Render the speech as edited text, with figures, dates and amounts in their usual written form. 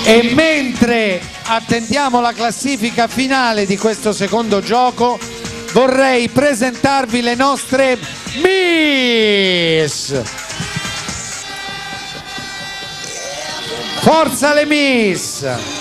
E mentre attendiamo la classifica finale di questo secondo gioco, vorrei presentarvi le nostre Miss. Forza le Miss!